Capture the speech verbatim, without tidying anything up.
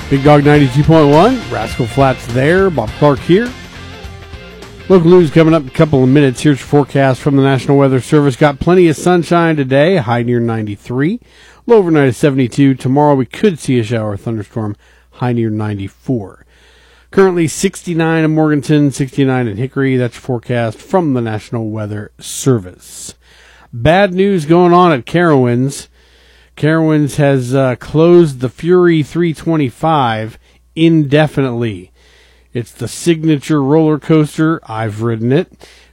Big Dog ninety-two point one, Rascal Flatts there, Bob Clark here. Local news coming up in a couple of minutes. Here's your forecast from the National Weather Service. Got plenty of sunshine today, high near ninety-three. Low overnight is seventy-two. Tomorrow we could see a shower or thunderstorm, high near ninety-four. Currently sixty-nine in Morganton, sixty-nine in Hickory. That's your forecast from the National Weather Service. Bad news going on at Carowinds. Carowinds has uh, closed the Fury three twenty-five indefinitely. It's the signature roller coaster. I've ridden it.